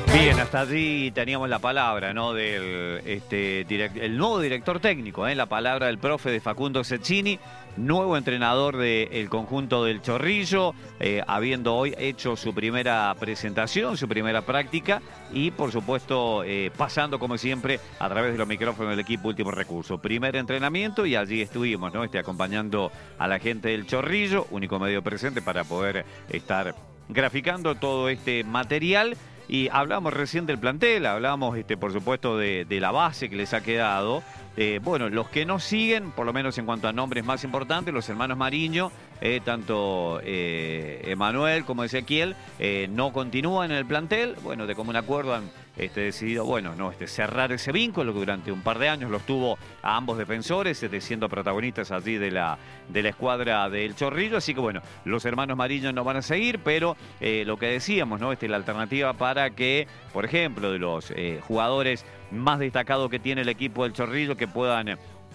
Bien, hasta allí teníamos la palabra, ¿no? Del el nuevo director técnico, la palabra del profe de Facundo Cecchini, nuevo entrenador del conjunto del Chorrillo, habiendo hoy hecho su primera presentación, su primera práctica y, por supuesto, pasando como siempre a través de los micrófonos del equipo Último Recurso. Primer entrenamiento y allí estuvimos, ¿no? Acompañando a la gente del Chorrillo, único medio presente para poder estar graficando todo este material. Y hablamos recién del plantel, hablamos, por supuesto, de la base que les ha quedado. Bueno, los que no siguen, por lo menos en cuanto a nombres más importantes, los hermanos Mariño, tanto Emanuel como Ezequiel, no continúan en el plantel. Bueno, de común acuerdo han decidido, bueno, no, cerrar ese vínculo que durante un par de años los tuvo a ambos defensores, siendo protagonistas allí de la escuadra del Chorrillo. Así que, bueno, los hermanos Mariño no van a seguir, pero lo que decíamos, ¿no? La alternativa para que, por ejemplo, de los jugadores más destacados que tiene el equipo del Chorrillo que puedan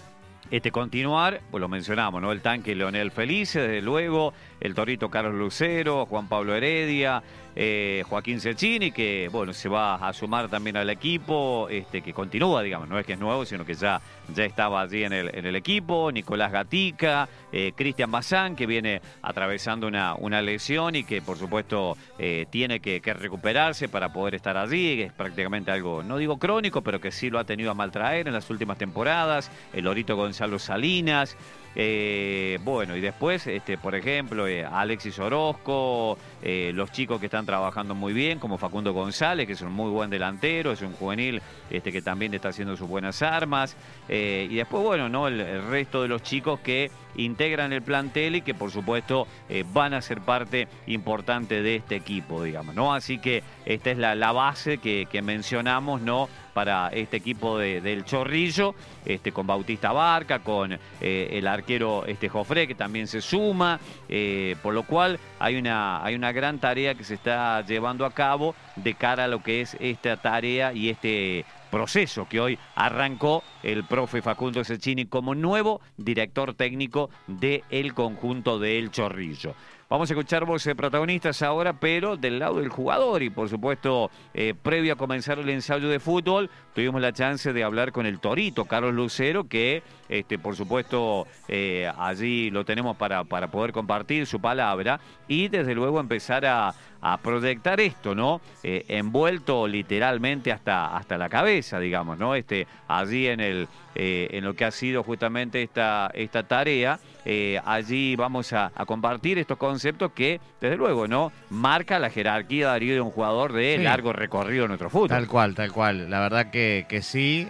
continuar, pues lo mencionamos, ¿no? El tanque Leonel Felice, desde luego, el torito Carlos Lucero, Juan Pablo Heredia, Joaquín Cecchini, que bueno, se va a sumar también al equipo, que continúa, digamos, no es que es nuevo, sino que ya estaba allí en el equipo, Nicolás Gatica, Cristian Bazán, que viene atravesando una lesión y que por supuesto tiene que recuperarse para poder estar allí, que es prácticamente algo, no digo crónico, pero que sí lo ha tenido a maltraer en las últimas temporadas, el Lorito Gonzalo Salinas. Bueno, y después, por ejemplo, Alexis Orozco, los chicos que están trabajando muy bien, como Facundo González, que es un muy buen delantero, es un juvenil que también está haciendo sus buenas armas, y después, bueno, ¿no? El resto de los chicos que integran el plantel y que, por supuesto, van a ser parte importante de este equipo, digamos, ¿no? Así que esta es la base que mencionamos, ¿no? Para este equipo del Chorrillo, con Bautista Barca, con el arquero Jofré, que también se suma, por lo cual hay una gran tarea que se está llevando a cabo de cara a lo que es esta tarea y este proceso que hoy arrancó el profe Facundo Cecchini como nuevo director técnico del conjunto del Chorrillo. Vamos a escuchar voces protagonistas ahora, pero del lado del jugador y, por supuesto, previo a comenzar el ensayo de fútbol, tuvimos la chance de hablar con el torito Carlos Lucero, que, por supuesto, allí lo tenemos para poder compartir su palabra y, desde luego, empezar a proyectar esto, ¿no? Envuelto literalmente hasta la cabeza, digamos, ¿no? Allí en lo que ha sido justamente esta tarea, allí vamos a compartir estos conceptos que, desde luego, ¿no? Marca la jerarquía, Darío, de un jugador de largo recorrido en nuestro fútbol. Tal cual. La verdad que sí,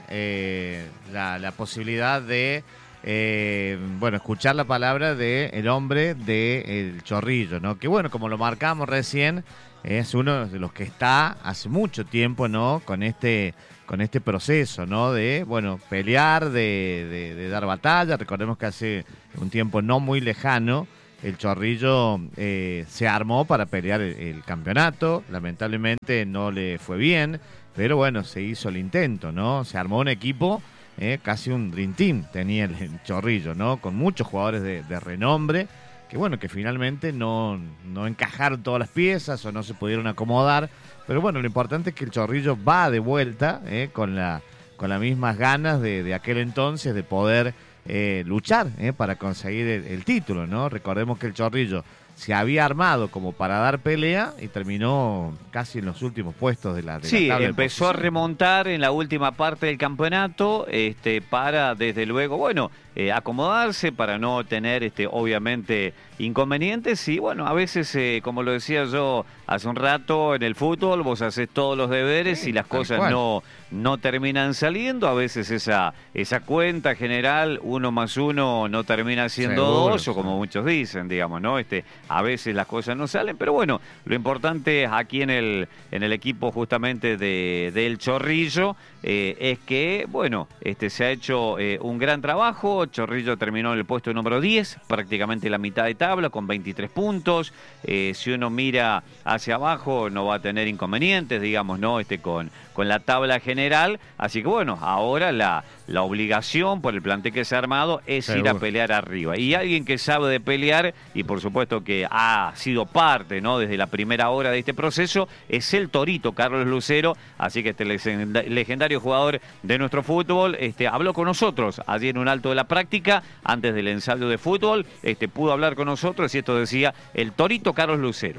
la posibilidad de escuchar la palabra del hombre del Chorrillo, ¿no? Que bueno, como lo marcamos recién, es uno de los que está hace mucho tiempo, ¿no? Con este proceso, ¿no? De, bueno, pelear, de dar batalla. Recordemos que hace un tiempo no muy lejano el Chorrillo se armó para pelear el campeonato. Lamentablemente no le fue bien, pero bueno, se hizo el intento, ¿no? Se armó un equipo, casi un Dream Team tenía el Chorrillo, ¿no? Con muchos jugadores de renombre, que bueno, que finalmente no encajaron todas las piezas o no se pudieron acomodar. Pero bueno, lo importante es que el Chorrillo va de vuelta con las mismas ganas de aquel entonces de poder luchar para conseguir el título, ¿no? Recordemos que el Chorrillo se había armado como para dar pelea y terminó casi en los últimos puestos de la tabla. Empezó a remontar en la última parte del campeonato para, desde luego, bueno, acomodarse para no tener, obviamente, inconvenientes. Y bueno, a veces, como lo decía yo hace un rato, en el fútbol vos haces todos los deberes y las cosas no terminan saliendo. A veces esa cuenta general, 1 más 1, no termina siendo 2, o como muchos dicen, digamos, ¿no? A veces las cosas no salen, pero bueno, lo importante aquí en el equipo justamente del Chorrillo es que, bueno, se ha hecho un gran trabajo. Chorrillo terminó en el puesto número 10, prácticamente la mitad de tabla, con 23 puntos. Si uno mira hacia abajo, no va a tener inconvenientes, digamos, ¿no? Con la tabla general. Así que, bueno, ahora la la obligación por el plantel que se ha armado es ir a Seguro. pelear arriba. Y alguien que sabe de pelear, y por supuesto que ha sido parte, ¿no?, desde la primera hora de este proceso, es el Torito Carlos Lucero. Así que este legendario jugador de nuestro fútbol habló con nosotros allí en un alto de la práctica, antes del ensayo de fútbol, pudo hablar con nosotros y esto decía el Torito Carlos Lucero.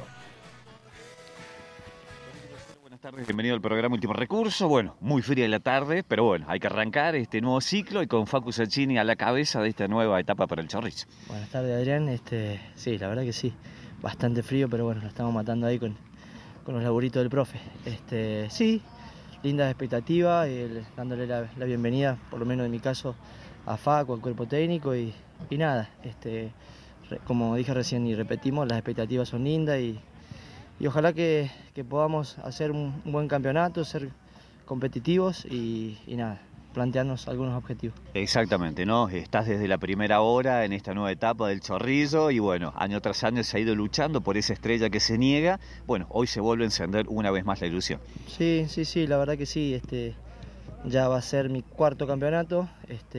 Buenas tardes, bienvenido al programa Último Recurso. Bueno, muy fría la tarde, pero bueno, hay que arrancar este nuevo ciclo y con Facu Cecchini a la cabeza de esta nueva etapa para el Chorrillo. Buenas tardes, Adrián. Sí, la verdad que sí, bastante frío, pero bueno, lo estamos matando ahí con los laburitos del profe. Sí, lindas expectativas, dándole la bienvenida, por lo menos en mi caso, a Facu, al cuerpo técnico y nada, como dije recién y repetimos, las expectativas son lindas y ojalá que podamos hacer un buen campeonato, ser competitivos y nada, plantearnos algunos objetivos. Exactamente, ¿no? Estás desde la primera hora en esta nueva etapa del Chorrillo y bueno, año tras año se ha ido luchando por esa estrella que se niega. Bueno, hoy se vuelve a encender una vez más la ilusión. Sí, la verdad que sí, ya va a ser mi cuarto campeonato.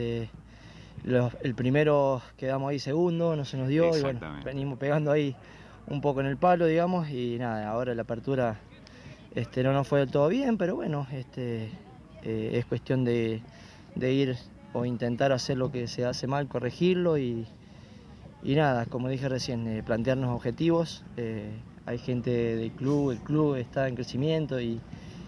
El primero quedamos ahí segundo, no se nos dio y bueno, venimos pegando ahí un poco en el palo, digamos, y nada, ahora la apertura no nos fue del todo bien, pero bueno, es cuestión de ir o intentar hacer lo que se hace mal, corregirlo y nada, como dije recién, plantearnos objetivos. Hay gente del club, el club está en crecimiento y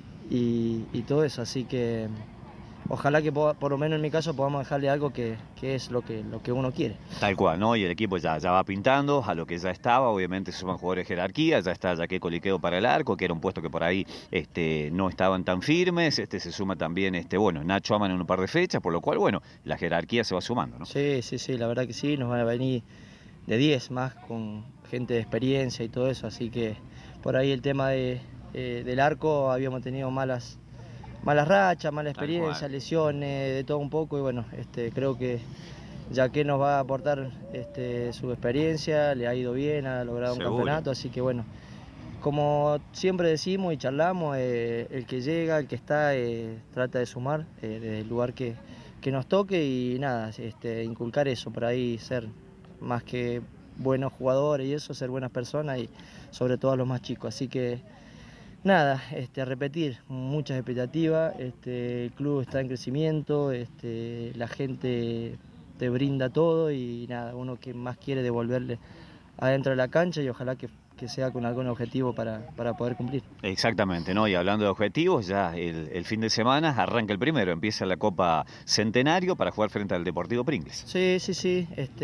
todo eso, así que ojalá que por lo menos en mi caso podamos dejarle algo que es lo que uno quiere. Tal cual, ¿no? Y el equipo ya va pintando a lo que ya estaba, obviamente se suman jugadores de jerarquía, ya está Jaqueco Liqueo para el arco, que era un puesto que por ahí no estaban tan firmes, se suma también Nacho Aman en un par de fechas, por lo cual, bueno, la jerarquía se va sumando, ¿no? Sí, la verdad que sí, nos van a venir de 10 más con gente de experiencia y todo eso, así que por ahí el tema del arco habíamos tenido malas rachas, mala experiencia, lesiones, de todo un poco y bueno, creo que Jaque nos va a aportar su experiencia, le ha ido bien, ha logrado un campeonato, así que bueno, como siempre decimos y charlamos, el que llega, el que está, trata de sumar desde el lugar que nos toque y nada, inculcar eso, por ahí ser más que buenos jugadores y eso, ser buenas personas y sobre todo a los más chicos, así que nada, a repetir, muchas expectativas, el club está en crecimiento, la gente te brinda todo y nada, uno que más quiere devolverle adentro de la cancha y ojalá que sea con algún objetivo para poder cumplir. Exactamente, ¿no? Y hablando de objetivos, ya el fin de semana arranca el primero, empieza la Copa Centenario para jugar frente al Deportivo Pringles. Sí,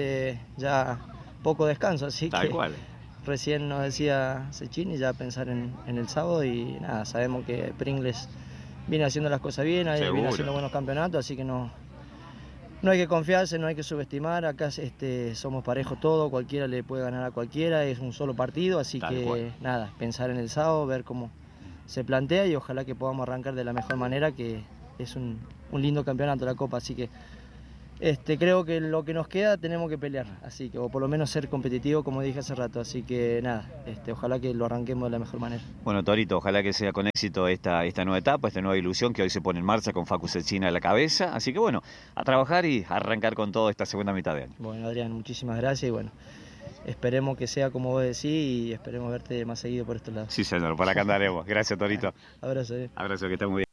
ya poco descanso, así Tal que cual. Recién nos decía Cecchini ya pensar en el sábado y nada, sabemos que Pringles viene haciendo las cosas bien, viene haciendo buenos campeonatos, así que no hay que confiarse, no hay que subestimar, acá somos parejos todos, cualquiera le puede ganar a cualquiera, es un solo partido, así que nada, pensar en el sábado, ver cómo se plantea y ojalá que podamos arrancar de la mejor manera, que es un lindo campeonato la Copa, así que creo que lo que nos queda tenemos que pelear, así que, o por lo menos ser competitivo, como dije hace rato, así que nada, ojalá que lo arranquemos de la mejor manera. Bueno, Torito, ojalá que sea con éxito esta nueva etapa, esta nueva ilusión que hoy se pone en marcha con Facu Cecchini a la cabeza, así que bueno, a trabajar y arrancar con todo esta segunda mitad de año. Bueno, Adrián, muchísimas gracias y bueno, esperemos que sea como vos decís y esperemos verte más seguido por estos lados. Sí, señor, por acá andaremos. Gracias, Torito. Abrazo. Abrazo, que está muy bien.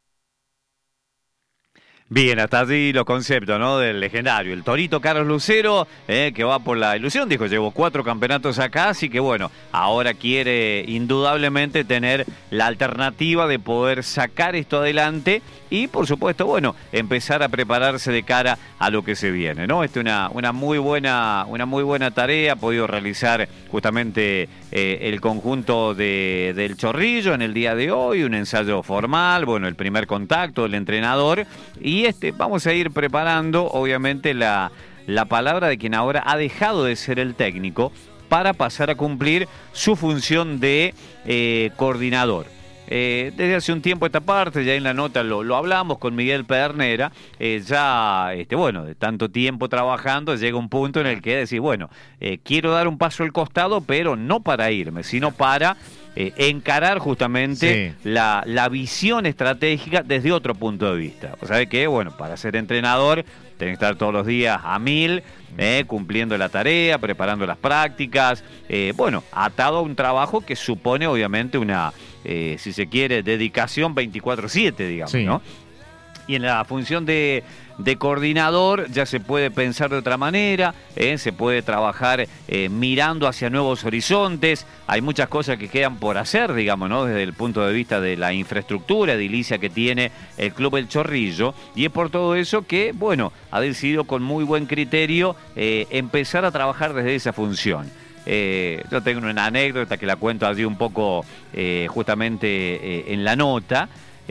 Bien, hasta allí los conceptos, ¿no?, del legendario, el Torito Carlos Lucero, que va por la ilusión, dijo, llevo 4 campeonatos acá, así que bueno, ahora quiere indudablemente tener la alternativa de poder sacar esto adelante y por supuesto, bueno, empezar a prepararse de cara a lo que se viene, ¿no? Una muy buena tarea ha podido realizar justamente el conjunto del Chorrillo en el día de hoy, un ensayo formal, bueno, el primer contacto del entrenador y vamos a ir preparando obviamente la palabra de quien ahora ha dejado de ser el técnico para pasar a cumplir su función de coordinador. Desde hace un tiempo esta parte, ya en la nota lo hablamos con Miguel Pedernera, bueno, de tanto tiempo trabajando, llega un punto en el que decís, bueno, quiero dar un paso al costado, pero no para irme, sino para encarar justamente la visión estratégica desde otro punto de vista. O sea que, bueno, para ser entrenador tenés que estar todos los días a 1000, cumpliendo la tarea, preparando las prácticas, bueno, atado a un trabajo que supone obviamente una, si se quiere, dedicación 24/7, digamos, ¿no? Y en la función de coordinador ya se puede pensar de otra manera, se puede trabajar mirando hacia nuevos horizontes. Hay muchas cosas que quedan por hacer, digamos, ¿no? Desde el punto de vista de la infraestructura edilicia que tiene el Club El Chorrillo, y es por todo eso que, bueno, ha decidido con muy buen criterio empezar a trabajar desde esa función. Yo tengo una anécdota que la cuento allí un poco justamente en la nota.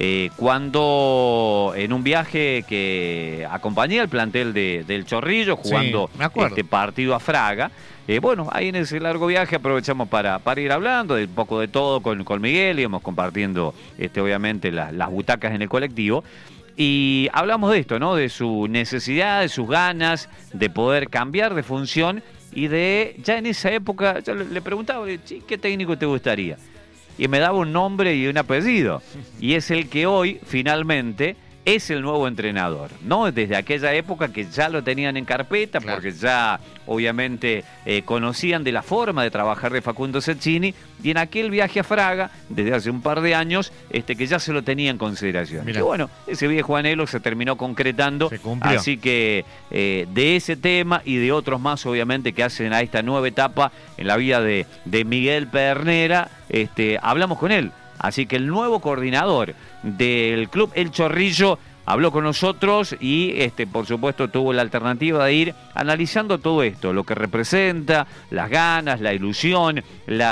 Cuando en un viaje que acompañé al plantel del Chorrillo jugando este partido a Fraga, bueno, ahí en ese largo viaje aprovechamos para ir hablando de un poco de todo con Miguel, íbamos compartiendo obviamente las butacas en el colectivo. Y hablamos de esto, ¿no? De su necesidad, de sus ganas de poder cambiar de función, y ya en esa época yo le preguntaba, ¿qué técnico te gustaría? Y me daba un nombre y un apellido, y es el que hoy finalmente es el nuevo entrenador, ¿no? Desde aquella época que ya lo tenían en carpeta, porque ya obviamente conocían de la forma de trabajar de Facundo Cecchini, y en aquel viaje a Fraga, desde hace un par de años, que ya se lo tenía en consideración. Y bueno, ese viejo anhelo se terminó concretando, así que de ese tema y de otros más, obviamente, que hacen a esta nueva etapa en la vida de Miguel Pedernera, hablamos con él. Así que el nuevo coordinador del Club El Chorrillo habló con nosotros y, por supuesto, tuvo la alternativa de ir analizando todo esto, lo que representa, las ganas, la ilusión,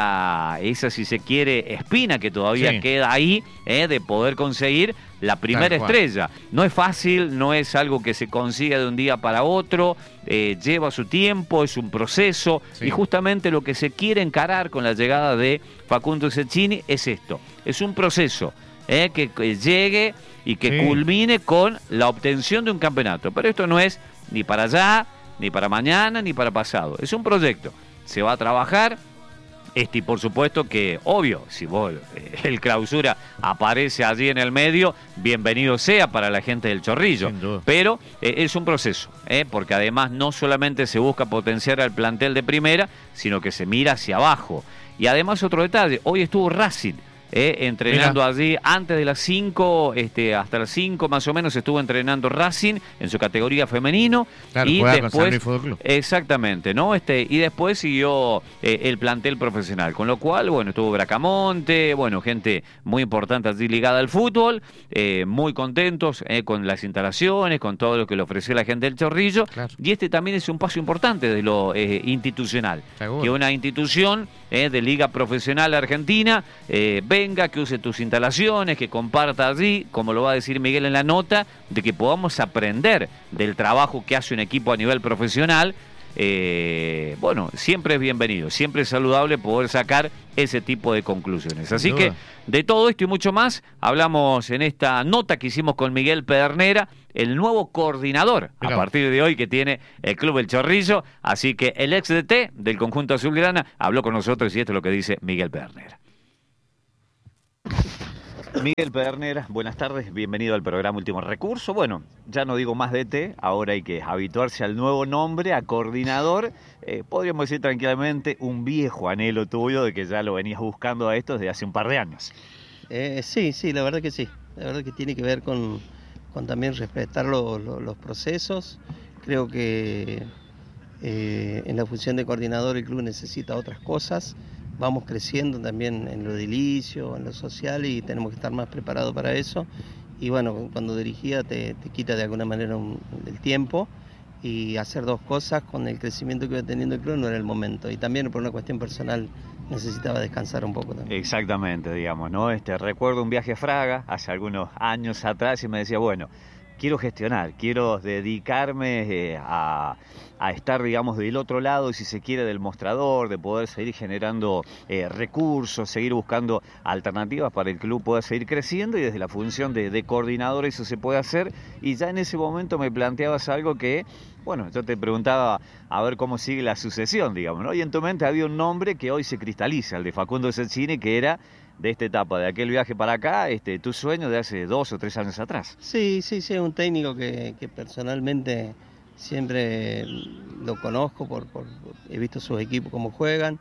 esa, si se quiere, espina que todavía queda ahí, de poder conseguir la primera estrella. No es fácil, no es algo que se consiga de un día para otro, lleva su tiempo, es un proceso, y justamente lo que se quiere encarar con la llegada de Facundo Cecchini es esto, es un proceso que llegue y que culmine con la obtención de un campeonato. Pero esto no es ni para allá, ni para mañana, ni para pasado, es un proyecto, se va a trabajar. Y por supuesto que, obvio, si vos, el clausura aparece allí en el medio, bienvenido sea para la gente del Chorrillo. Pero es un proceso, porque además no solamente se busca potenciar al plantel de primera, sino que se mira hacia abajo. Y además otro detalle, hoy estuvo Racing entrenando allí antes de las 5, hasta las 5 más o menos estuvo entrenando Racing en su categoría femenino, y después exactamente, ¿no? Y después siguió el plantel profesional, con lo cual, bueno, estuvo Bracamonte, bueno, gente muy importante allí ligada al fútbol, muy contentos con las instalaciones, con todo lo que le ofreció la gente del Chorrillo, y también es un paso importante de lo institucional, que una institución de Liga Profesional Argentina venga, que use tus instalaciones, que comparta allí, como lo va a decir Miguel en la nota, de que podamos aprender del trabajo que hace un equipo a nivel profesional. Bueno, siempre es bienvenido, siempre es saludable poder sacar ese tipo de conclusiones. Así que de todo esto y mucho más hablamos en esta nota que hicimos con Miguel Pedernera, el nuevo coordinador a partir de hoy que tiene el Club El Chorrillo. Así que el ex DT del conjunto azulgrana habló con nosotros, y esto es lo que dice Miguel Pedernera. Miguel Pedernera, buenas tardes, bienvenido al programa Último Recurso. Bueno, ya no digo más DT, ahora hay que habituarse al nuevo nombre, a coordinador. Podríamos decir tranquilamente un viejo anhelo tuyo de que ya lo venías buscando a esto desde hace un par de años. Sí, la verdad que sí. La verdad que tiene que ver con también respetar los procesos. Creo que en la función de coordinador el club necesita otras cosas. Vamos creciendo también en lo edilicio, en lo social, y tenemos que estar más preparados para eso. Y bueno, cuando dirigía te quita de alguna manera el tiempo, y hacer dos cosas con el crecimiento que iba teniendo el club no era el momento. Y también por una cuestión personal necesitaba descansar un poco también. Exactamente, digamos, ¿no? Recuerdo un viaje a Fraga hace algunos años atrás y me decía, bueno, quiero gestionar, quiero dedicarme a estar, digamos, del otro lado, si se quiere, del mostrador, de poder seguir generando recursos, seguir buscando alternativas para el club pueda seguir creciendo, y desde la función de coordinador eso se puede hacer. Y ya en ese momento me planteabas algo que, bueno, yo te preguntaba a ver cómo sigue la sucesión, digamos, ¿no? Y en tu mente había un nombre que hoy se cristaliza, el de Facundo Cecchini, que era de esta etapa, de aquel viaje para acá, tu sueño de hace 2 o 3 años atrás. Sí, sí, sí, es un técnico que personalmente siempre lo conozco, he visto sus equipos cómo juegan.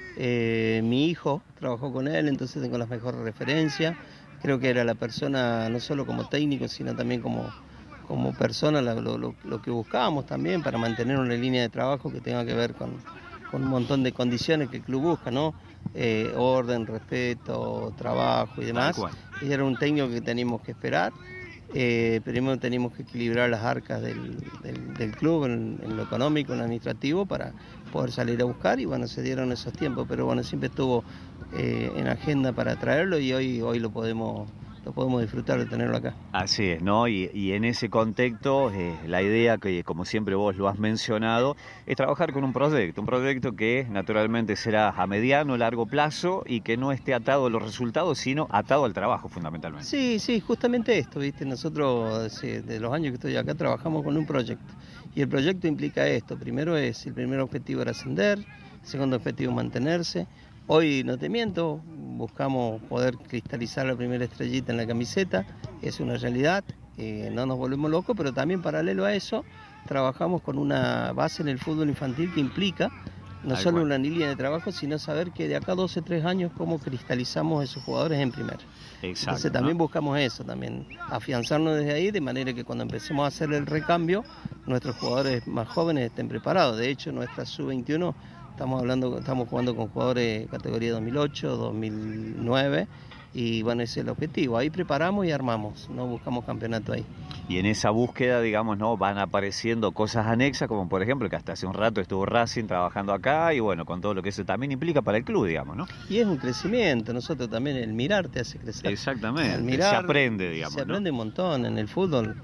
Mi hijo trabajó con él, entonces tengo las mejores referencias. Creo que era la persona, no solo como técnico, sino también como persona, lo que buscábamos también para mantener una línea de trabajo que tenga que ver con un montón de condiciones que el club busca, ¿no? Orden, respeto, trabajo y demás. Y era un técnico que teníamos que esperar. Primero teníamos que equilibrar las arcas del club en lo económico, en lo administrativo, para poder salir a buscar, y bueno, se dieron esos tiempos, pero bueno, siempre estuvo en agenda para traerlo, y hoy lo podemos disfrutar de tenerlo acá. Así es, ¿no? Y en ese contexto, la idea que, como siempre vos lo has mencionado, es trabajar con un proyecto que naturalmente será a mediano o largo plazo, y que no esté atado a los resultados, sino atado al trabajo, fundamentalmente. Sí, sí, justamente esto, ¿viste? Nosotros, de los años que estoy acá, trabajamos con un proyecto, y el proyecto implica esto. El primer objetivo era ascender, el segundo objetivo mantenerse. Hoy, no te miento, buscamos poder cristalizar la primera estrellita en la camiseta, es una realidad, no nos volvemos locos, pero también paralelo a eso trabajamos con una base en el fútbol infantil que implica no solo una línea de trabajo, sino saber que de acá a 12, 3 años cómo cristalizamos esos jugadores en primera. Exacto, entonces también buscamos eso, también afianzarnos desde ahí, de manera que cuando empecemos a hacer el recambio, nuestros jugadores más jóvenes estén preparados. De hecho, nuestra sub-21 estamos jugando con jugadores de categoría 2008, 2009, y bueno, ese es el objetivo. Ahí preparamos y armamos, no buscamos campeonato ahí. Y en esa búsqueda, digamos, ¿no?, van apareciendo cosas anexas, como por ejemplo que hasta hace un rato estuvo Racing trabajando acá, y bueno, con todo lo que eso también implica para el club, digamos, ¿no? Y es un crecimiento, nosotros también, el mirar te hace crecer. Exactamente, al mirar, se aprende, digamos, se aprende, ¿no?, un montón en el fútbol.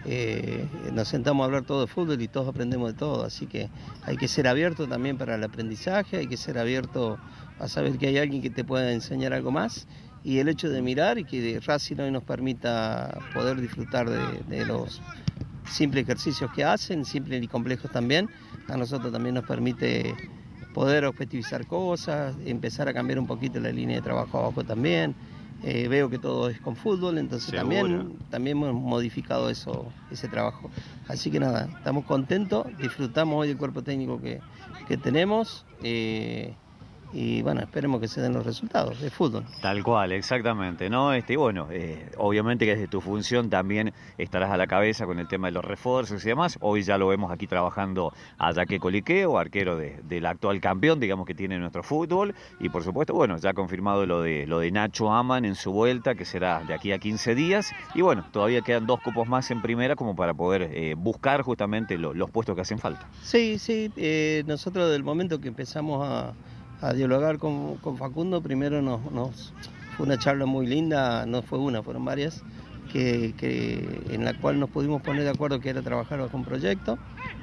Nos sentamos a hablar todo de fútbol y todos aprendemos de todo, así que hay que ser abierto también para el aprendizaje, hay que ser abierto a saber que hay alguien que te pueda enseñar algo más, y el hecho de mirar y que Racing hoy nos permita poder disfrutar de los simples ejercicios que hacen, simples y complejos también, a nosotros también nos permite poder objetivizar cosas, empezar a cambiar un poquito la línea de trabajo abajo también. Veo que todo es con fútbol, entonces también hemos modificado ese trabajo. Así que nada, estamos contentos, disfrutamos hoy del cuerpo técnico que tenemos, y bueno, esperemos que se den los resultados de fútbol. Tal cual, exactamente, ¿no? Y bueno, obviamente que desde tu función también estarás a la cabeza con el tema de los refuerzos y demás. Hoy ya lo vemos aquí trabajando a Jaque Coliqueo, arquero del actual campeón, digamos, que tiene nuestro fútbol, y por supuesto, bueno, ya confirmado lo de Nacho Aman en su vuelta, que será de aquí a 15 días, y bueno, todavía quedan 2 cupos más en primera como para poder buscar justamente los puestos que hacen falta. Sí, sí, nosotros del momento que empezamos a dialogar con Facundo, primero fue una charla muy linda, no fue una, fueron varias, en la cual nos pudimos poner de acuerdo que era trabajar bajo un proyecto.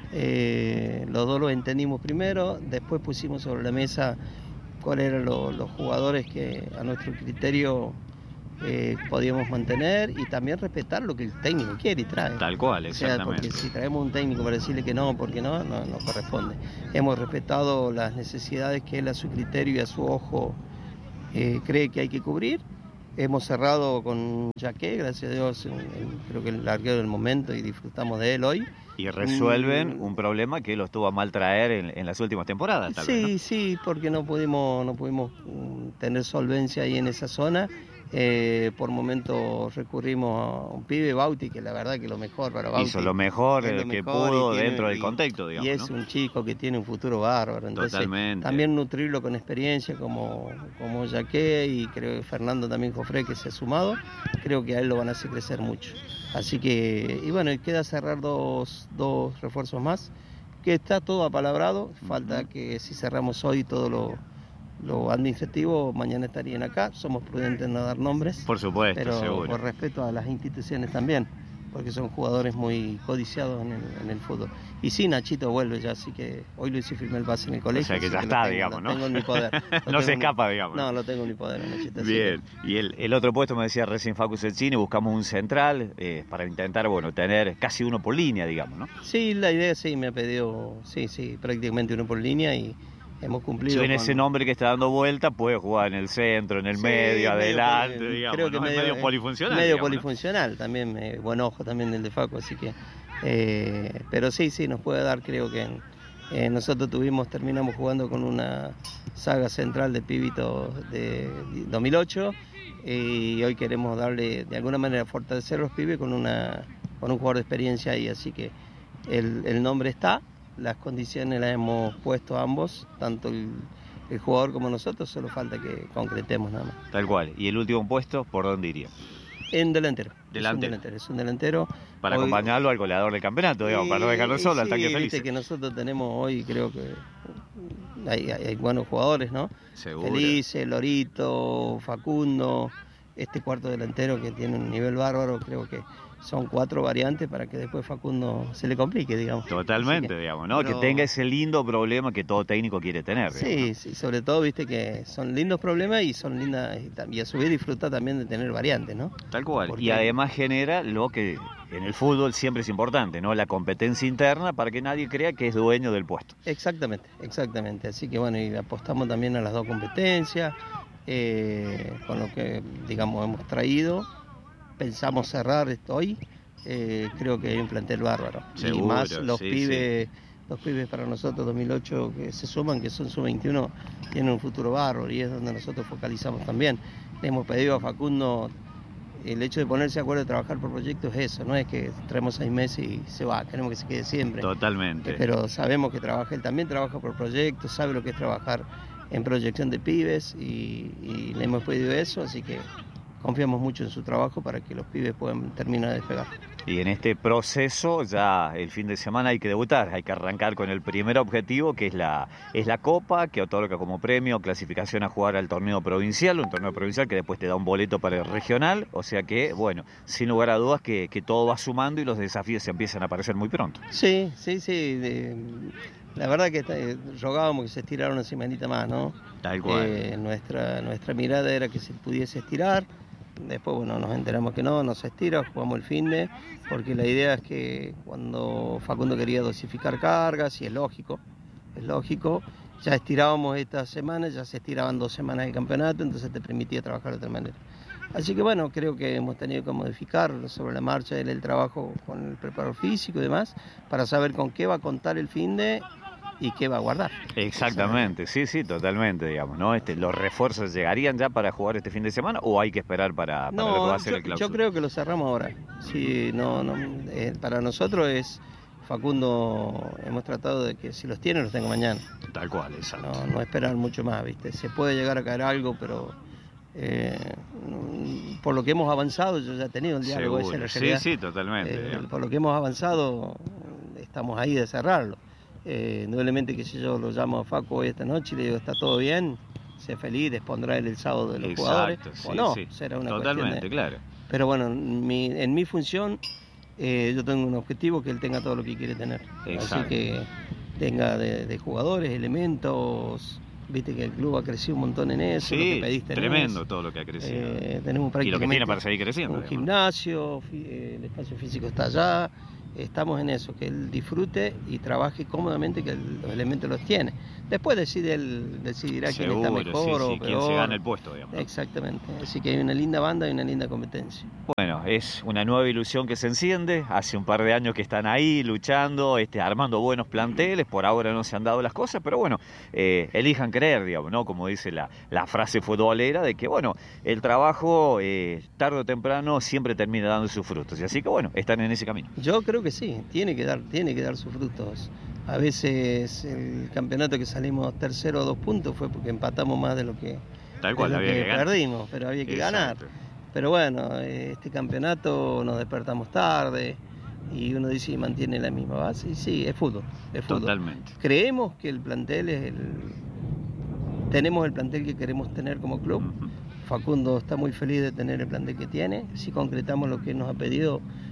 Los dos lo entendimos primero, después pusimos sobre la mesa cuáles eran los jugadores que a nuestro criterio podíamos mantener, y también respetar lo que el técnico quiere y trae. Tal cual, exactamente. Porque si traemos un técnico para decirle que no, porque no corresponde. Hemos respetado las necesidades que él a su criterio y a su ojo cree que hay que cubrir. Hemos cerrado con Jaque, gracias a Dios, creo que el arquero del momento, y disfrutamos de él hoy. Y resuelven un problema que lo estuvo a mal traer en las últimas temporadas, tal vez, ¿no? Sí, porque no pudimos tener solvencia ahí en esa zona. Por momentos recurrimos a un pibe, Bauti, que la verdad que lo mejor para Bauti. Hizo lo mejor que pudo dentro del contexto, digamos. Y es, ¿no?, un chico que tiene un futuro bárbaro. Entonces, totalmente. También nutrirlo con experiencia como Jaque, y creo que Fernando también Jofré, que se ha sumado, creo que a él lo van a hacer crecer mucho. Así que, y bueno, queda cerrar dos refuerzos más, que está todo apalabrado. Falta que si cerramos hoy todo lo administrativo, mañana estarían acá. Somos prudentes en no dar nombres. Por supuesto, pero seguro. Por respeto a las instituciones también. porque son jugadores muy codiciados en el fútbol. Y sí, Nachito vuelve ya, así que hoy lo hice firmar el pase en el colegio. O sea que ya está, digamos, ¿no? Lo tengo en mi poder. No se escapa, digamos. No, lo tengo en mi poder, Nachito. Bien, y el otro puesto me decía recién Facu Cecchini, buscamos un central para intentar, bueno, tener casi uno por línea, digamos, ¿no? Sí, la idea sí, me ha pedido, sí, prácticamente uno por línea y hemos cumplido. Si ven con... ese nombre que está dando vuelta, puede jugar en el centro, en el medio, adelante, digamos, creo que ¿no? medio polifuncional. Medio digamos, polifuncional, ¿no? También, buen ojo también del de Facu, así que... pero sí, nos puede dar, creo que nosotros terminamos jugando con una saga central de pibito de 2008 y hoy queremos darle, de alguna manera, fortalecer a los pibes con un jugador de experiencia ahí, así que el nombre está, las condiciones las hemos puesto ambos, tanto el jugador como nosotros, solo falta que concretemos nada más. Tal cual. ¿Y el último puesto, por dónde iría? En delantero. Delantero. Es un delantero. Para hoy, acompañarlo al goleador del campeonato, digamos, para no dejarlo solo, al tanque feliz. Viste que nosotros tenemos hoy, creo que hay buenos jugadores, ¿no? Seguro. Felice, Lorito, Facundo, este cuarto delantero que tiene un nivel bárbaro, creo que son 4 variantes para que después Facundo se le complique, digamos. Totalmente, digamos, ¿no? Pero... que tenga ese lindo problema que todo técnico quiere tener. Sí, sobre todo, viste que son lindos problemas y son lindas, y a su vez disfruta también de tener variantes, ¿no? Tal cual. Porque... Y además genera lo que en el fútbol siempre es importante, ¿no? La competencia interna para que nadie crea que es dueño del puesto. Exactamente. Así que bueno, y apostamos también a las dos competencias, con lo que, digamos, hemos traído. Pensamos cerrar esto hoy, creo que hay un plantel bárbaro. Seguro, y más los sí, pibes para nosotros 2008 que se suman, que son sub-21, tienen un futuro bárbaro y es donde nosotros focalizamos también. Le hemos pedido a Facundo, el hecho de ponerse de acuerdo de trabajar por proyectos es eso, no es que traemos 6 meses y se va, queremos que se quede siempre. Totalmente. Pero sabemos que él también trabaja por proyectos, sabe lo que es trabajar en proyección de pibes y le hemos pedido eso, así que confiamos mucho en su trabajo para que los pibes puedan terminar de despegar. Y en este proceso ya el fin de semana hay que debutar, hay que arrancar con el primer objetivo que es la Copa, que otorga como premio clasificación a jugar al torneo provincial, un torneo provincial que después te da un boleto para el regional, o sea que, bueno, sin lugar a dudas que todo va sumando y los desafíos se empiezan a aparecer muy pronto. Sí. La verdad que rogábamos que se estirara una semanita más, ¿no? Tal cual. Nuestra mirada era que se pudiese estirar. Después, bueno, nos enteramos que no se estira, jugamos el finde, porque la idea es que cuando Facundo quería dosificar cargas, y es lógico, ya estirábamos esta semana, ya se estiraban 2 semanas del campeonato, entonces te permitía trabajar de otra manera. Así que bueno, creo que hemos tenido que modificar sobre la marcha el trabajo con el preparador físico y demás, para saber con qué va a contar el finde y qué va a guardar. Exactamente, sí, totalmente, digamos, ¿no? ¿Los refuerzos llegarían ya para jugar este fin de semana o hay que esperar para lo que va a ser el clausura? Yo creo que lo cerramos ahora. Sí, para nosotros es Facundo, hemos tratado de que si los tiene los tenga mañana. Tal cual, exacto. No esperar mucho más, ¿viste? Se puede llegar a caer algo, pero por lo que hemos avanzado, yo ya he tenido el diálogo ese en la realidad. Sí, totalmente. Por lo que hemos avanzado, estamos ahí de cerrarlo. Indudablemente que si yo lo llamo a Facu hoy esta noche y le digo está todo bien, sé feliz, dispondrá él el sábado de los jugadores, o no, será una totalmente, cuestión claro. Pero bueno, en mi función yo tengo un objetivo que él tenga todo lo que quiere tener. Exacto. Así que tenga de jugadores, elementos, viste que el club ha crecido un montón en eso, lo que pediste tremendo todo lo que ha crecido. Tenemos prácticamente y lo que tiene para seguir creciendo. Un gimnasio, el espacio físico está allá. Estamos en eso, que él disfrute y trabaje cómodamente, que los elementos los tiene. Después decidirá quién está mejor o peor. Quién se gana el puesto, digamos. Exactamente. Así que hay una linda banda y una linda competencia. Bueno, es una nueva ilusión que se enciende. Hace un par de años que están ahí luchando, armando buenos planteles. Por ahora no se han dado las cosas, pero bueno, elijan creer, digamos, ¿no? Como dice la frase futbolera de que, bueno, el trabajo tarde o temprano siempre termina dando sus frutos. Y así que, bueno, están en ese camino. Yo creo que sí, tiene que dar sus frutos. A veces el campeonato que salimos tercero a 2 puntos fue porque empatamos más de lo que, Tal cual, había que perdimos, pero había que ganar. Pero bueno, este campeonato nos despertamos tarde y uno dice y mantiene la misma base. Y sí, es fútbol. Totalmente. Creemos que el plantel tenemos el plantel que queremos tener como club. Facundo está muy feliz de tener el plantel que tiene. Si concretamos lo que nos ha pedido,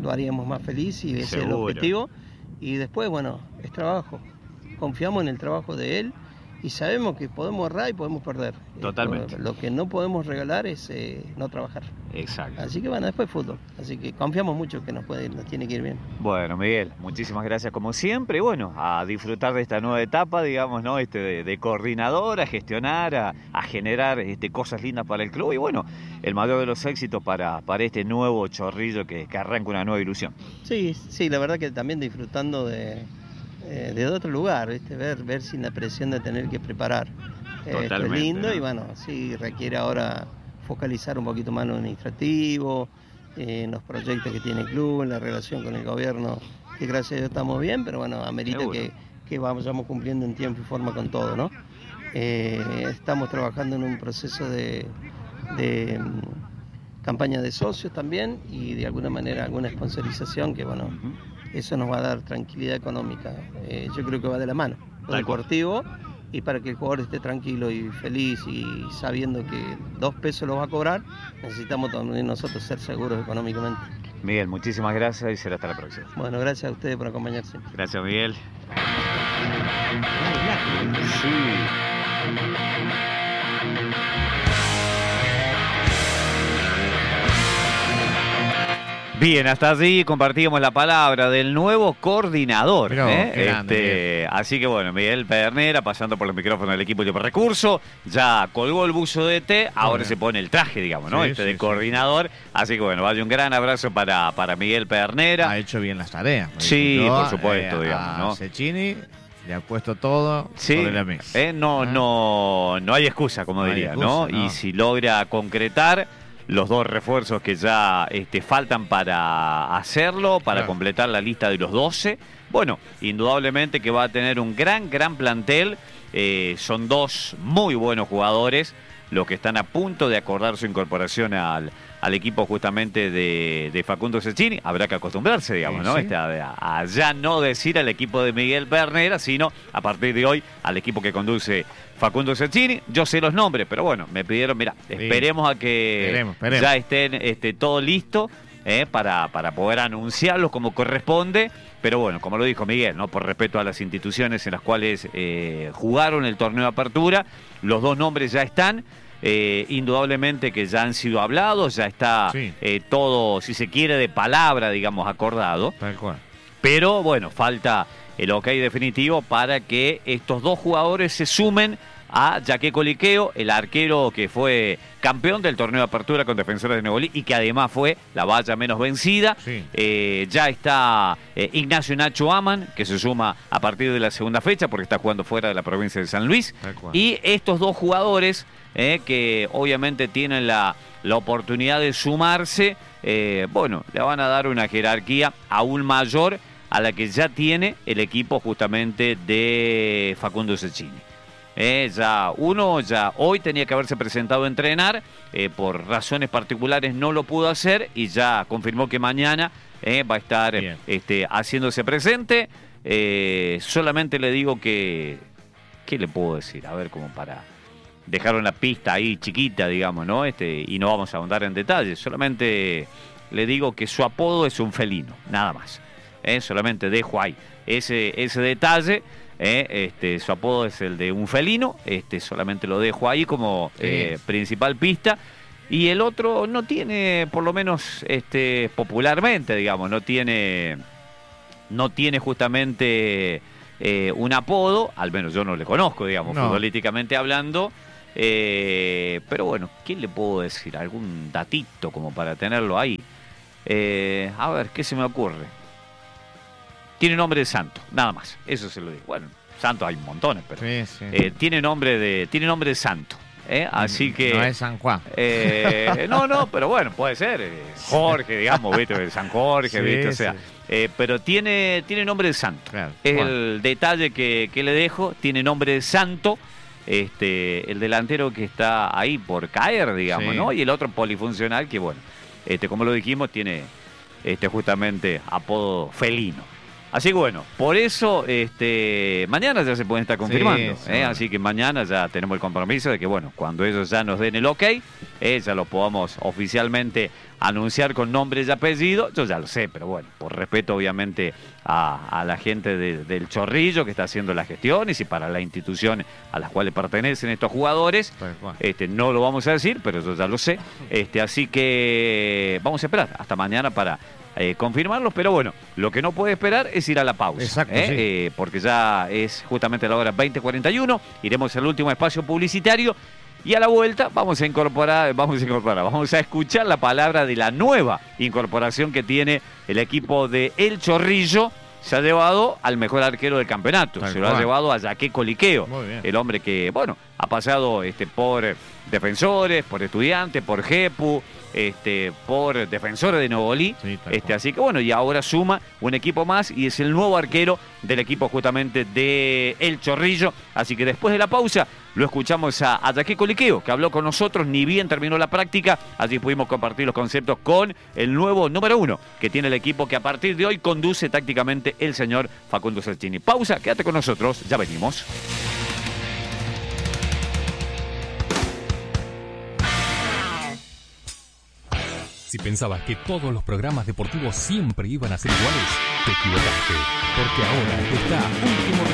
lo haríamos más feliz y ese es el Seguro. objetivo. Y después, bueno, es trabajo. Confiamos en el trabajo de él y sabemos que podemos errar y podemos perder. Totalmente. Lo que no podemos regalar es no trabajar. Exacto. Así que bueno, después fútbol. Así que confiamos mucho que nos tiene que ir bien. Bueno, Miguel, muchísimas gracias como siempre. Y bueno, a disfrutar de esta nueva etapa, digamos, ¿no? De coordinador, a gestionar, a generar cosas lindas para el club. Y bueno, el mayor de los éxitos para este nuevo Chorrillo que arranca una nueva ilusión. Sí, la verdad que también disfrutando de otro lugar, ¿viste? Ver sin la presión de tener que preparar. Esto es Totalmente, lindo, ¿no? y bueno, sí requiere ahora focalizar un poquito más en lo administrativo, en los proyectos que tiene el club, en la relación con el gobierno, que gracias a Dios estamos bien, pero bueno, amerita Seguro. que vayamos cumpliendo en tiempo y forma con todo, ¿no? Estamos trabajando en un proceso de campaña de socios también y de alguna manera alguna sponsorización que bueno, eso nos va a dar tranquilidad económica. Yo creo que va de la mano, lo Tal cual. deportivo, y para que el jugador esté tranquilo y feliz y sabiendo que 2 pesos los va a cobrar, necesitamos también nosotros ser seguros económicamente. Miguel, muchísimas gracias y será hasta la próxima. Bueno, gracias a ustedes por acompañarse. Gracias, Miguel. Bien, hasta allí compartíamos la palabra del nuevo coordinador. Mirá vos, qué grande, Así que bueno, Miguel Pedernera, pasando por los micrófonos del equipo de Recurso, ya colgó el buzo de té, ahora Bien. se pone el traje, digamos, ¿no? Sí, de sí. coordinador. Así que bueno, vaya un gran abrazo para Miguel Pedernera. Ha hecho bien las tareas. me Sí, dijo yo, por supuesto, digamos, a ¿no? Cecchini le ha puesto todo Sí, sobre la mesa. no hay excusa, como No hay diría, excusa, ¿no? no. Y si logra concretar los 2 refuerzos que ya faltan para hacerlo, para Claro. completar la lista de los 12, bueno, indudablemente que va a tener un gran plantel. Son 2 muy buenos jugadores los que están a punto de acordar su incorporación al equipo justamente de Facundo Cecchini. Habrá que acostumbrarse, digamos, Sí, ¿no? sí. A ya no decir al equipo de Miguel Pedernera, sino a partir de hoy al equipo que conduce Facundo Cecchini. Yo sé los nombres, pero bueno, me pidieron, mira, esperemos a que Esperemos. ya estén todo listo para poder anunciarlos como corresponde. Pero bueno, como lo dijo Miguel, ¿no? Por respeto a las instituciones en las cuales jugaron el torneo de apertura, los 2 nombres ya están. Indudablemente que ya han sido hablados, ya está Sí. todo, si se quiere, de palabra, digamos, acordado. Tal cual. Pero bueno, falta el ok definitivo para que estos 2 jugadores se sumen a Jaque Coliqueo, el arquero que fue campeón del torneo de apertura con Defensores de Neboli y que además fue la valla menos vencida. Sí. Ya está Ignacio Nacho Aman, que se suma a partir de la segunda fecha porque está jugando fuera de la provincia de San Luis. Tal cual. Y estos 2 jugadores que obviamente tienen la oportunidad de sumarse, bueno, le van a dar una jerarquía aún mayor a la que ya tiene el equipo justamente de Facundo Cecchini. Ya hoy tenía que haberse presentado a entrenar, por razones particulares no lo pudo hacer y ya confirmó que mañana va a estar Bien. haciéndose presente. Solamente le digo que, ¿qué le puedo decir? A ver, como para dejar una pista ahí chiquita, digamos, ¿no? Y no vamos a ahondar en detalles, solamente le digo que su apodo es un felino, nada más. Solamente dejo ahí ese detalle. Su apodo es el de un felino, solamente lo dejo ahí como principal pista. Y el otro no tiene, por lo menos popularmente, digamos, no tiene justamente un apodo, al menos yo no le conozco, digamos, No. futbolísticamente hablando. Pero bueno, ¿qué le puedo decir? ¿Algún datito como para tenerlo ahí? A ver, ¿qué se me ocurre? Tiene nombre de santo, nada más. Eso se lo digo. Bueno, santos hay montones, pero Sí, sí. tiene nombre de santo. Así que No es San Juan. no, pero bueno, puede ser. Jorge, digamos, ¿viste? San Jorge, Sí, ¿viste? O sea, sí. pero tiene nombre de santo. Claro. Es Bueno. el detalle que le dejo. Tiene nombre de santo. El delantero que está ahí por caer, digamos, Sí. ¿no? Y el otro polifuncional que, bueno, como lo dijimos, tiene justamente apodo felino. Así que bueno, por eso mañana ya se pueden estar confirmando. Sí, bueno. Así que mañana ya tenemos el compromiso de que, bueno, cuando ellos ya nos den el ok, ya lo podamos oficialmente anunciar con nombre y apellido, yo ya lo sé, pero bueno, por respeto obviamente a la gente del Chorrillo que está haciendo las gestiones y para la institución a las cuales pertenecen estos jugadores, no lo vamos a decir, pero yo ya lo sé, así que vamos a esperar hasta mañana para confirmarlos, pero bueno, lo que no puede esperar es ir a la pausa. Exacto, sí. Porque ya es justamente la hora 20:41, iremos al último espacio publicitario y a la vuelta vamos a escuchar la palabra de la nueva incorporación que tiene el equipo de El Chorrillo. Se ha llevado al mejor arquero del campeonato, se lo ha llevado a Jaque Coliqueo, el hombre que, bueno, ha pasado por Defensores, por Estudiantes, por Jepu, por Defensores de Novolí, así que bueno, y ahora suma un equipo más y es el nuevo arquero del equipo justamente de El Chorrillo, así que después de la pausa lo escuchamos a Jaque Coliqueo, que habló con nosotros, ni bien terminó la práctica, allí pudimos compartir los conceptos con el nuevo número 1 que tiene el equipo que a partir de hoy conduce tácticamente el señor Facundo Cecchini. Pausa, quédate con nosotros, ya venimos. Si pensabas que todos los programas deportivos siempre iban a ser iguales, te equivocaste, porque ahora está Último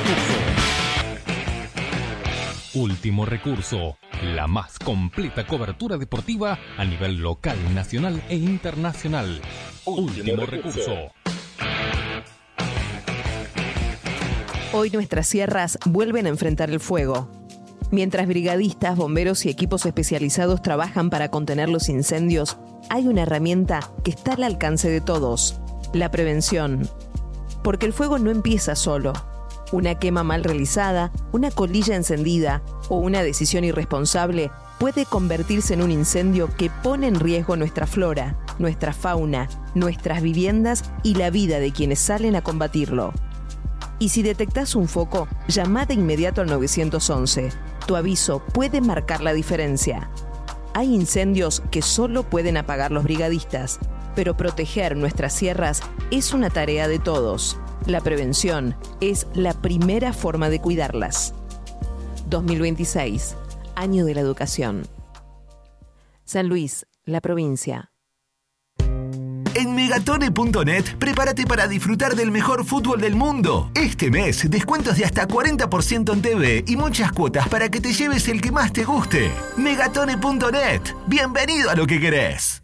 Recurso. Último Recurso, la más completa cobertura deportiva a nivel local, nacional e internacional. Último Recurso. Hoy nuestras sierras vuelven a enfrentar el fuego. Mientras brigadistas, bomberos y equipos especializados trabajan para contener los incendios, hay una herramienta que está al alcance de todos: la prevención. Porque el fuego no empieza solo. Una quema mal realizada, una colilla encendida o una decisión irresponsable puede convertirse en un incendio que pone en riesgo nuestra flora, nuestra fauna, nuestras viviendas y la vida de quienes salen a combatirlo. Y si detectás un foco, llama de inmediato al 911. Tu aviso puede marcar la diferencia. Hay incendios que solo pueden apagar los brigadistas, pero proteger nuestras sierras es una tarea de todos. La prevención es la primera forma de cuidarlas. 2026, Año de la Educación. San Luis, la provincia. En Megatone.net, prepárate para disfrutar del mejor fútbol del mundo. Este mes, descuentos de hasta 40% en TV y muchas cuotas para que te lleves el que más te guste. Megatone.net, bienvenido a lo que querés.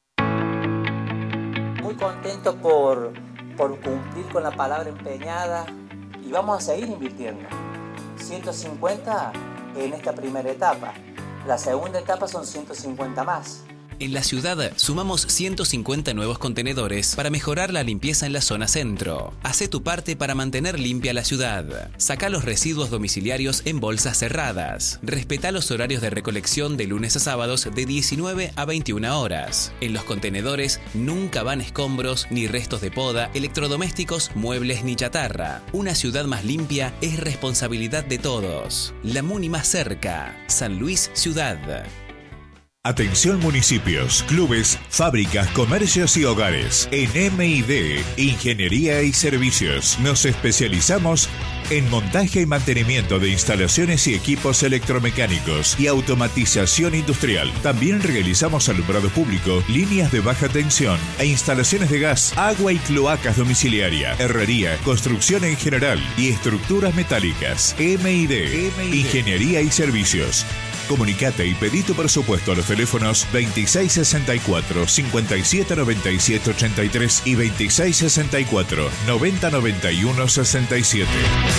Muy contento por cumplir con la palabra empeñada y vamos a seguir invirtiendo. 150 en esta primera etapa. La segunda etapa son 150 más. En la ciudad sumamos 150 nuevos contenedores para mejorar la limpieza en la zona centro. Hacé tu parte para mantener limpia la ciudad. Saca los residuos domiciliarios en bolsas cerradas. Respetá los horarios de recolección de lunes a sábados de 19 a 21 horas. En los contenedores nunca van escombros, ni restos de poda, electrodomésticos, muebles ni chatarra. Una ciudad más limpia es responsabilidad de todos. La Muni más cerca. San Luis Ciudad. Atención municipios, clubes, fábricas, comercios y hogares. En MID, Ingeniería y Servicios, nos especializamos en montaje y mantenimiento de instalaciones y equipos electromecánicos y automatización industrial. También realizamos alumbrado público, líneas de baja tensión e instalaciones de gas, agua y cloacas domiciliaria, herrería, construcción en general y estructuras metálicas. MID, Ingeniería y Servicios. Comunicate y pedí tu presupuesto a los teléfonos 2664 5797 83 y 2664 9091 67.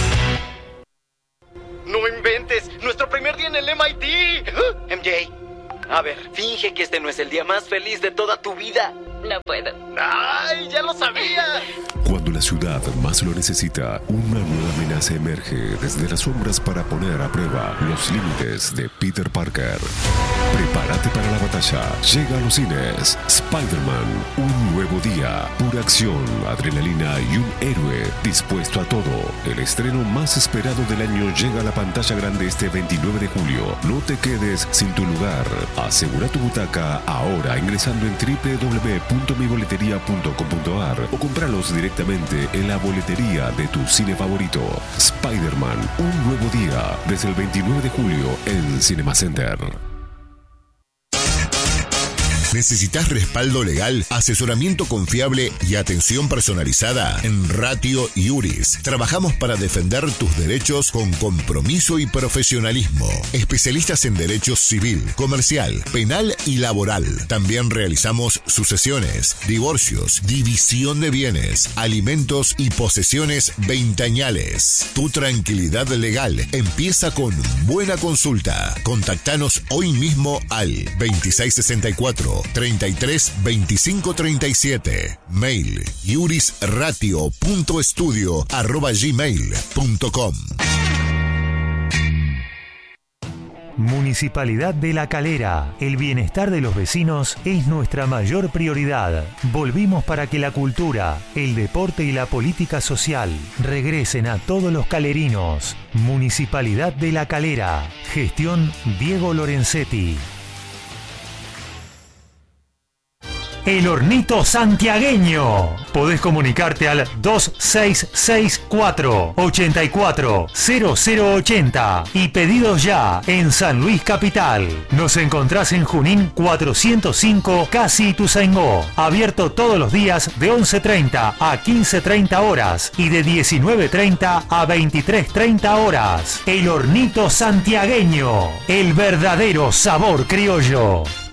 ¡No inventes! ¡Nuestro primer día en el MIT! MJ, a ver, finge que este no es el día más feliz de toda tu vida. No puedo. ¡Ay, ya lo sabía! Cuando la ciudad más lo necesita, una nueva amenaza emerge desde las sombras para poner a prueba los límites de Peter Parker. Prepárate para la batalla. Llega a los cines Spider-Man, un nuevo día. Pura acción, adrenalina y un héroe dispuesto a todo. El estreno más esperado del año llega a la pantalla grande este 29 de julio. No te quedes sin tu lugar. Asegura tu butaca ahora ingresando en www.miboleteria.com.ar o compralos directamente en la boletería de tu cine favorito. Spider-Man, un nuevo día, desde el 29 de julio en Cinema Center. ¿Necesitas respaldo legal, asesoramiento confiable y atención personalizada? En Ratio Iuris trabajamos para defender tus derechos con compromiso y profesionalismo. Especialistas en derecho civil, comercial, penal y laboral. También realizamos sucesiones, divorcios, división de bienes, alimentos y posesiones veinteañales. Tu tranquilidad legal empieza con buena consulta. Contactanos hoy mismo al 2664 33 25 37. Mail iurisratio.estudio@gmail.com. Municipalidad de La Calera. El bienestar de los vecinos es nuestra mayor prioridad. Volvimos para que la cultura, el deporte y la política social regresen a todos los calerinos. Municipalidad de La Calera. Gestión Diego Lorenzetti. El Hornito Santiagueño. Podés comunicarte al 2664 84 0080 y pedidos ya en San Luis Capital. Nos encontrás en Junín 405, casi Ituzaingó. Abierto todos los días de 11:30 a 15:30 horas y de 19:30 a 23:30 horas. El Hornito Santiagueño. El verdadero sabor criollo.